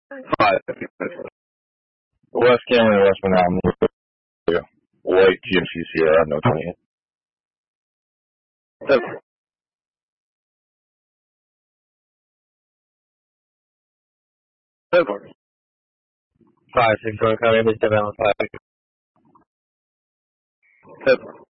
5. West Cameron, West Menominee. White GMC Sierra, no 28. 7. 7. 5, 6, North County, 7 on 5. 7.